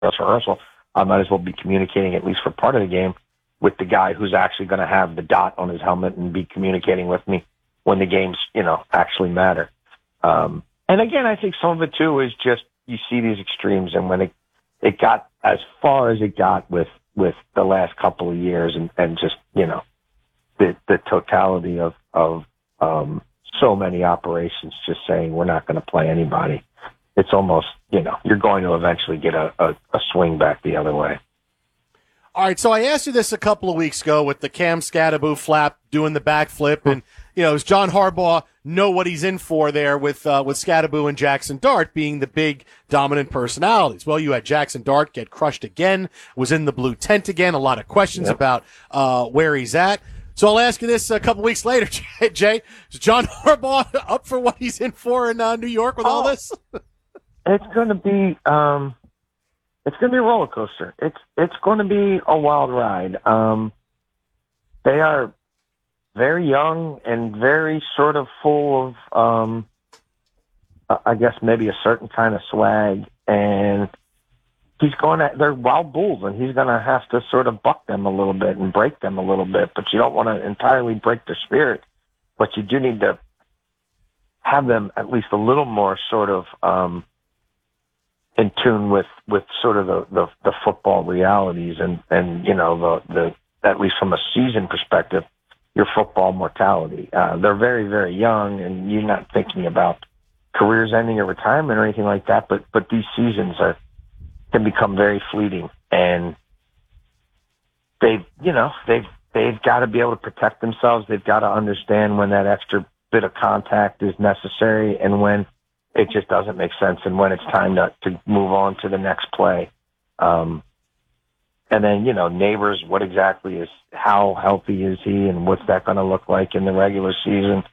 rehearsal, I might as well be communicating at least for part of the game with the guy who's actually going to have the dot on his helmet and be communicating with me when the games, actually matter. And again, I think some of it too is just you see these extremes, and when it got as far as it got with the last couple of years, and just the totality of so many operations just saying we're not going to play anybody. It's almost you're going to eventually get a swing back the other way. All right, so I asked you this a couple of weeks ago with the Cam Skattebo flap doing the backflip, and does John Harbaugh know what he's in for there with Skattebo and Jackson Dart being the big dominant personalities? Well, you had Jackson Dart get crushed again, was in the blue tent again. A lot of questions about where he's at. So I'll ask you this a couple weeks later, Jay. Is John Harbaugh up for what he's in for in New York with all this? It's going to be. It's going to be a roller coaster. It's going to be a wild ride. They are very young and very sort of full of, I guess maybe a certain kind of swag. And they're wild bulls, and he's going to have to sort of buck them a little bit and break them a little bit. But you don't want to entirely break their spirit. But you do need to have them at least a little more sort of, in tune with sort of the football realities and the at least from a season perspective, your football mortality. They're very, very young, and you're not thinking about careers ending or retirement or anything like that, but these seasons can become very fleeting, and they've got to be able to protect themselves. They've got to understand when that extra bit of contact is necessary and when it just doesn't make sense, and when it's time to move on to the next play. And then, Neighbors, what exactly how healthy is he, and what's that going to look like in the regular season?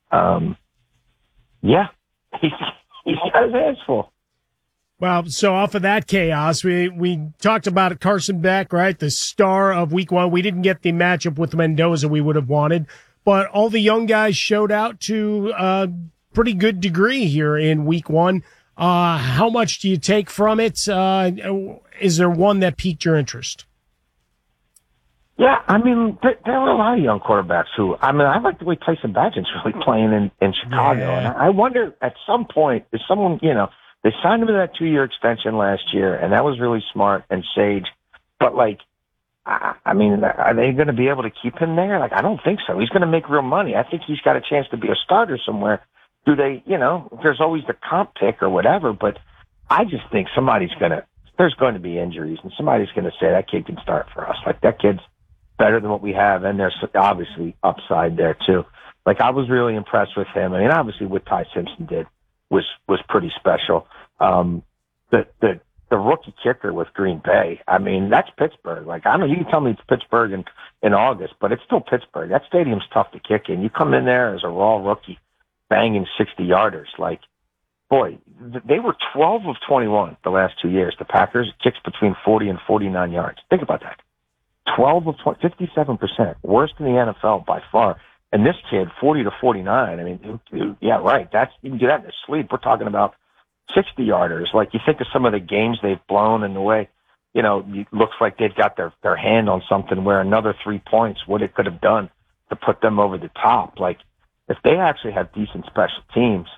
He's got his hands full. Well, so off of that chaos, we talked about Carson Beck, right, the star of Week 1. We didn't get the matchup with Mendoza we would have wanted, but all the young guys showed out to pretty good degree here in Week 1. How much do you take from it? Is there one that piqued your interest? Yeah, I mean, there were a lot of young quarterbacks I like the way Tyson Bagent's really playing in Chicago. Yeah. And I wonder at some point, is someone, they signed him to that 2-year extension last year, and that was really smart and sage. But, are they going to be able to keep him there? I don't think so. He's going to make real money. I think he's got a chance to be a starter somewhere. Do they, there's always the comp pick or whatever, but I just think there's going to be injuries, and somebody's going to say that kid can start for us. That kid's better than what we have, and there's obviously upside there too. I was really impressed with him. I mean, obviously what Ty Simpson did was pretty special. The rookie kicker with Green Bay, I mean, that's Pittsburgh. I don't know, you can tell me it's Pittsburgh in August, but it's still Pittsburgh. That stadium's tough to kick in. You come in there as a raw rookie, banging 60-yarders. They were 12 of 21 the last 2 years. The Packers kicks between 40 and 49 yards. Think about that. 12 of 20, 57%, worst in the NFL by far. And this kid, 40 to 49. I mean, dude, yeah, right. You can do that in your sleep. We're talking about 60-yarders. You think of some of the games they've blown and the way, it looks like they've got their hand on something where another 3 points, what it could have done to put them over the top. If they actually have decent special teams,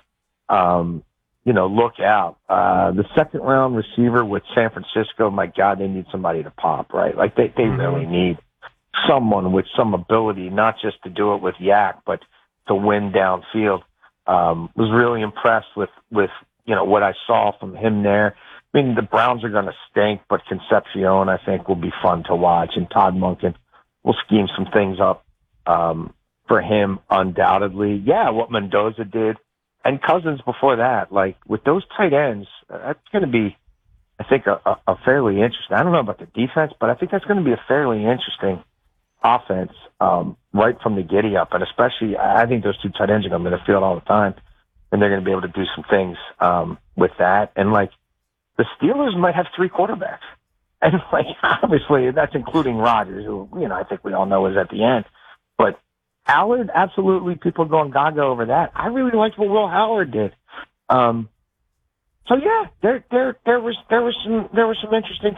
look out. The second-round receiver with San Francisco, my God, they need somebody to pop, right? They really need someone with some ability, not just to do it with yak, but to win downfield. Was really impressed with what I saw from him there. I mean, the Browns are going to stink, but Concepcion, I think, will be fun to watch, and Todd Monken will scheme some things up for him, undoubtedly. Yeah, what Mendoza did, and Cousins before that. With those tight ends, that's going to be, I think, a fairly interesting. I don't know about the defense, but I think that's going to be a fairly interesting offense right from the giddy up. And especially, I think those two tight ends are going to be in the field all the time, and they're going to be able to do some things with that. And, the Steelers might have 3 quarterbacks. And, obviously, that's including Rodgers, who, I think we all know is at the end. But Howard, absolutely, people going gaga over that. I really liked what Will Howard did. So yeah, there was some interesting